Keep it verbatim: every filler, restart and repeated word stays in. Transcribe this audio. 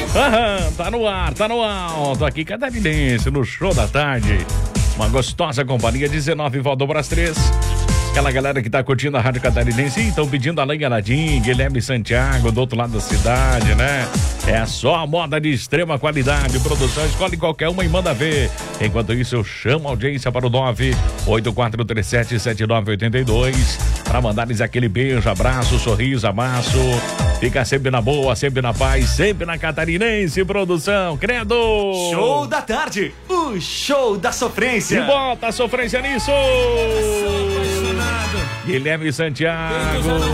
Aham, tá no ar, tá no alto. Aqui, Catarinense, no show da tarde. Uma gostosa companhia, dezenove, volta para as três. Aquela galera que tá curtindo a Rádio Catarinense, estão pedindo Alain Galadim, Guilherme Santiago, do outro lado da cidade, né? É só a moda de extrema qualidade. Produção, escolhe qualquer uma e manda ver. Enquanto isso, eu chamo a audiência para o nove oito quatro três sete sete nove oito dois para mandar-lhes aquele beijo, abraço, sorriso, amasso. Fica sempre na boa, sempre na paz, sempre na Catarinense, produção. Credo! Show da tarde, o show da sofrência. E bota a sofrência nisso! Guilherme Santiago.